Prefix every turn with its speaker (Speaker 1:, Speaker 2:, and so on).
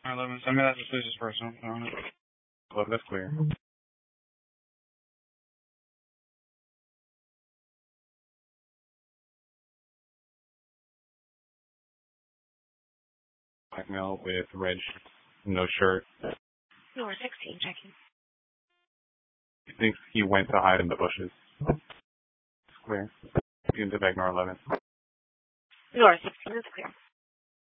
Speaker 1: 11, send me that suspicious person. Look, that's clear. Blackmail with red, no shirt.
Speaker 2: You are 16, checking.
Speaker 1: He thinks he went to hide in the bushes. It's clear. You can Vecnor 11.
Speaker 2: You are 16, it's clear.